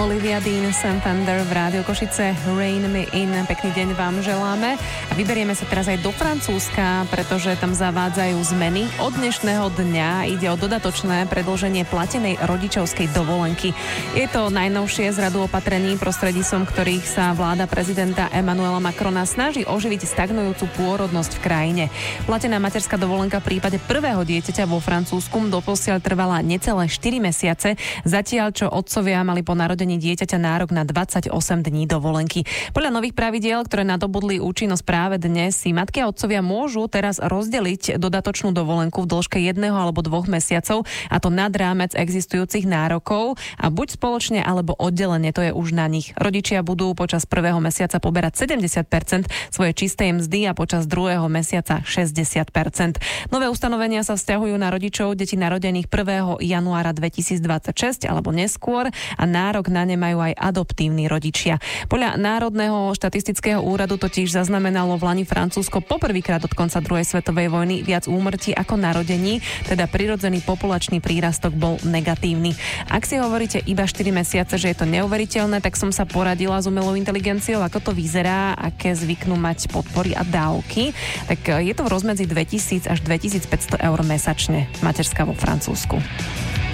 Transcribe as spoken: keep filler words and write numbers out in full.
Olivia Dean, Sam Fender v Rádiu Košice, Rain Me In. Pekný deň vám želáme. A vyberieme sa teraz aj do Francúzska, pretože tam zavádzajú zmeny. Od dnešného dňa ide o dodatočné predĺženie platenej rodičovskej dovolenky. Je to najnovšie z radu opatrení, prostredníctvom ktorých sa vláda prezidenta Emmanuela Macrona snaží oživiť stagnujúcu pôrodnosť v krajine. Platená materská dovolenka v prípade prvého dieťaťa vo Francúzsku doposiaľ trvala necelé štyri mesiace, zatiaľ čo otcovia mali po narodení dieťaťa nárok na dvadsaťosem dní dovolenky. Podľa nových pravidiel, ktoré nadobudli účinnosť práve dnes, si matky a otcovia môžu teraz rozdeliť dodatočnú dovolenku v dĺžke jedného alebo dvoch mesiacov, a to nad rámec existujúcich nárokov, a buď spoločne alebo oddelenie, to je už na nich. Rodičia budú počas prvého mesiaca poberať sedemdesiat percent svojej čistej mzdy a počas druhého mesiaca šesťdesiat percent. Nové ustanovenia sa vzťahujú na rodičov detí narodených prvého januára dvetisícdvadsaťšesť alebo neskôr a nárok na ne majú aj adoptívni rodičia. Podľa Národného štatistického úradu totiž zaznamenalo v lani Francúzsko poprvýkrát od konca druhej svetovej vojny viac úmrtí ako narodení, teda prirodzený populačný prírastok bol negatívny. Ak si hovoríte iba štyri mesiace, že je to neuveriteľné, tak som sa poradila s umelou inteligenciou, ako to vyzerá, aké zvyknú mať podpory a dávky. Tak je to v rozmedzi dvetisíc až dvetisícpäťsto eur mesačne materská vo Francúzsku.